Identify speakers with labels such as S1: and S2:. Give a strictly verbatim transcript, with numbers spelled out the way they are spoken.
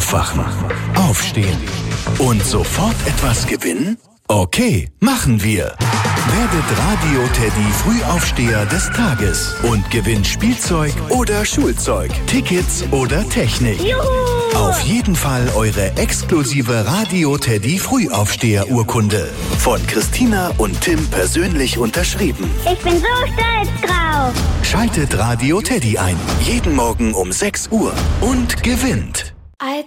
S1: Aufwachen, aufstehen und sofort etwas gewinnen? Okay, machen wir. Werdet Radio Teddy Frühaufsteher des Tages und gewinnt Spielzeug oder Schulzeug, Tickets oder Technik.
S2: Juhu!
S1: Auf jeden Fall eure exklusive Radio Teddy Frühaufsteher-Urkunde. Von Christina und Tim persönlich unterschrieben.
S2: Ich bin so stolz drauf.
S1: Schaltet Radio Teddy ein. Jeden Morgen um sechs Uhr und gewinnt.
S3: Als